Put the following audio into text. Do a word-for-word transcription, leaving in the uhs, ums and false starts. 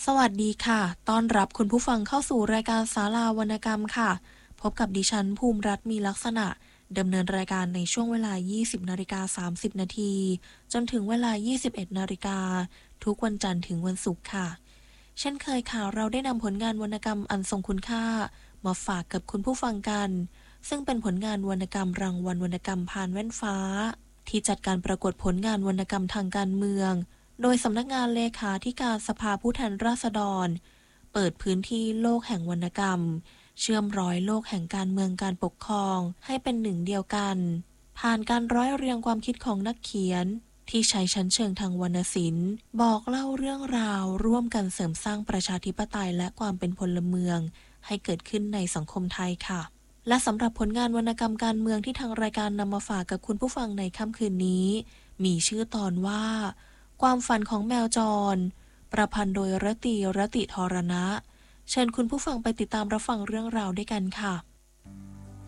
สวัสดีค่ะต้อนรับคุณผู้ฟังเข้าสู่รายการศาลาวรรณกรรมค่ะพบกับดิฉันภูมิรัตน์มีลักษณะดำเนินรายการในช่วงเวลา ยี่สิบนาฬิกาสามสิบนาทีจนถึงเวลา ยี่สิบเอ็ดนาฬิกาทุกวันจันทร์ถึงวันศุกร์ค่ะเช่นเคยค่ะเราได้นำผลงานวรรณกรรมอันทรงคุณค่ามาฝากกับคุณผู้ฟังกันซึ่งเป็นผลงานวรรณกรรมรางวัลวรรณกรรมพานแว่นฟ้าที่จัดการประกวดผลงานวรรณกรรมทางการเมืองโดยสำนักงานเลขาธิการสภาผู้แทนราษฎรเปิดพื้นที่โลกแห่งวรรณกรรมเชื่อมร้อยโลกแห่งการเมืองการปกครองให้เป็นหนึ่งเดียวกันผ่านการร้อยเรียงความคิดของนักเขียนที่ใช้ชั้นเชิงทางวรรณศิลป์บอกเล่าเรื่องราวร่วมกันเสริมสร้างประชาธิปไตยและความเป็นพลเมืองให้เกิดขึ้นในสังคมไทยค่ะและสำหรับผลงานวรรณกรรมการเมืองที่ทางรายการนำมาฝากกับคุณผู้ฟังในค่ำคืนนี้มีชื่อตอนว่าความฝันของแมวจรประพันธ์โดยรตีรติธรณะเชิญคุณผู้ฟังไปติดตามรับฟังเรื่องราวด้วยกันค่ะ